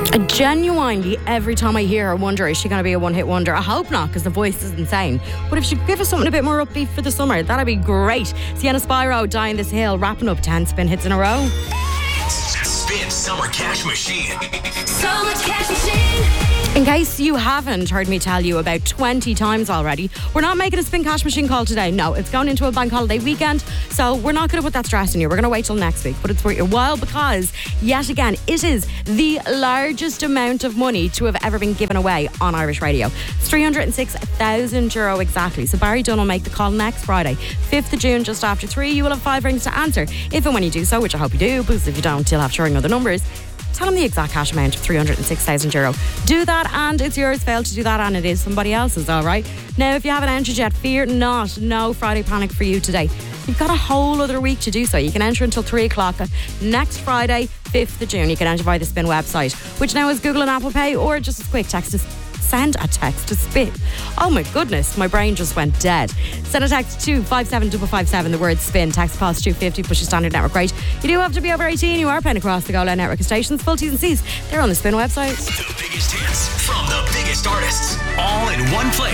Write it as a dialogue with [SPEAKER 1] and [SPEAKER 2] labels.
[SPEAKER 1] I genuinely, every time I hear her, wonder, is she going to be a one-hit wonder? I hope not, because the voice is insane. But if she could give us something a bit more upbeat for the summer, that'd be great. Sienna Spyro, Die in This Hill, wrapping up 10 spin hits in a row.
[SPEAKER 2] Spin Summer Cash Machine.
[SPEAKER 3] So much cash machine.
[SPEAKER 1] In case you haven't heard me tell you about 20 times already, we're not making a spin cash machine call today. No, it's going into a bank holiday weekend, so we're not going to put that stress on you. We're going to wait till next week, but it's worth your while because, yet again, it is the largest amount of money to have ever been given away on Irish radio. It's €306,000 exactly. So Barry Dunn will make the call next Friday, 5th of June, just after 3. You will have 5 rings to answer. If and when you do so, which I hope you do, because if you don't, you'll have to ring other numbers. Tell them the exact cash amount of €306,000. Do that and it's yours. Fail to do that and it is somebody else's, all right? Now, if you haven't entered yet, fear not. No Friday panic for you today. You've got a whole other week to do so. You can enter until 3 o'clock next Friday, 5th of June. You can enter via the Spin website, which now is Google and Apple Pay, or just a quick text to send a text to Spin. Oh my goodness, my brain just went dead. Send a text to 57557, the word Spin. Text costs $2.50, push your standard network rate. You do have to be over 18. You are paying across the Go Loud network of stations. Full T's and C's, they're on the Spin website.
[SPEAKER 2] The biggest hits from the biggest artists, all in one place.